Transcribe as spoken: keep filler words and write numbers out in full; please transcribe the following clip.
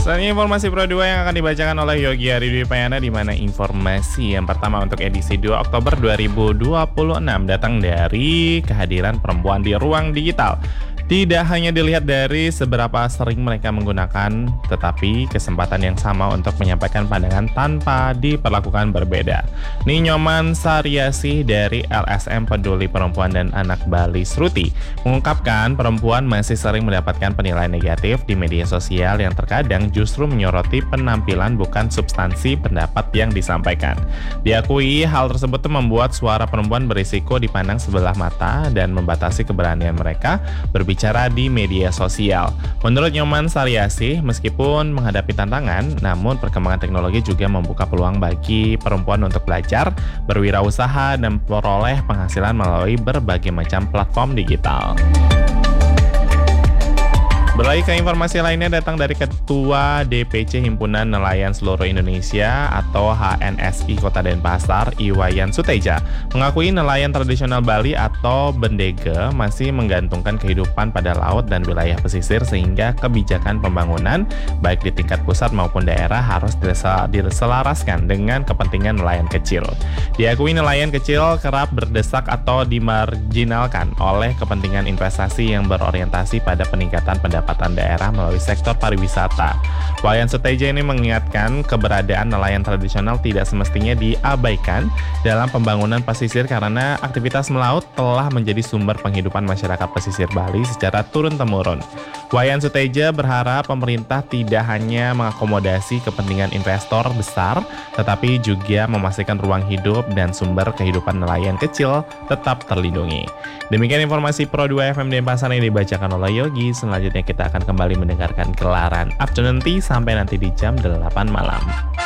Selanjutnya informasi Pro dua yang akan dibacakan oleh Yogi Aridwi Payana, di mana informasi yang pertama untuk edisi dua Oktober dua ribu dua puluh enam datang dari kehadiran perempuan di ruang digital. Tidak hanya dilihat dari seberapa sering mereka menggunakan, tetapi kesempatan yang sama untuk menyampaikan pandangan tanpa diperlakukan berbeda. Ninyoman Saryasih dari L S M Peduli Perempuan dan Anak Bali Sruti mengungkapkan perempuan masih sering mendapatkan penilaian negatif di media sosial yang terkadang justru menyoroti penampilan bukan substansi pendapat yang disampaikan. Diakui hal tersebut membuat suara perempuan berisiko dipandang sebelah mata dan membatasi keberanian mereka berbicara bicara di media sosial. Menurut Nyoman Saryasih, meskipun menghadapi tantangan, namun perkembangan teknologi juga membuka peluang bagi perempuan untuk belajar, berwirausaha, dan memperoleh penghasilan melalui berbagai macam platform digital. Beralih ke informasi lainnya datang dari Ketua D P C Himpunan Nelayan Seluruh Indonesia atau H N S I Kota Denpasar, Iwayan Suteja, mengakui nelayan tradisional Bali atau Bendege masih menggantungkan kehidupan pada laut dan wilayah pesisir, sehingga kebijakan pembangunan baik di tingkat pusat maupun daerah harus diselaraskan dengan kepentingan nelayan kecil. Diakui nelayan kecil kerap berdesak atau dimarginalkan oleh kepentingan investasi yang berorientasi pada peningkatan pendapatan pendapatan daerah melalui sektor pariwisata. Wayan Suteja ini mengingatkan keberadaan nelayan tradisional tidak semestinya diabaikan dalam pembangunan pesisir karena aktivitas melaut telah menjadi sumber penghidupan masyarakat pesisir Bali secara turun-temurun. Wayan Suteja berharap pemerintah tidak hanya mengakomodasi kepentingan investor besar, tetapi juga memastikan ruang hidup dan sumber kehidupan nelayan kecil tetap terlindungi. Demikian informasi Pro dua F M Denpasar yang dibacakan oleh Yogi. Selanjutnya kita akan kembali mendengarkan gelaran Afternoon Tea sampai nanti di jam delapan malam.